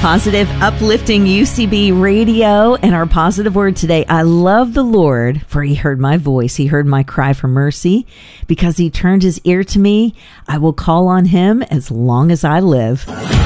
Positive, uplifting UCB radio, and our positive word today. I love the Lord, for he heard my voice. He heard my cry for mercy. Because he turned his ear to me, I will call on him as long as I live.